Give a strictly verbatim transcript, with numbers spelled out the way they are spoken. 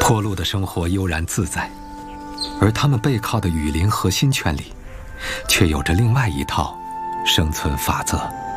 坡路的生活悠然自在，而他们背靠的雨林核心圈里，却有着另外一套生存法则。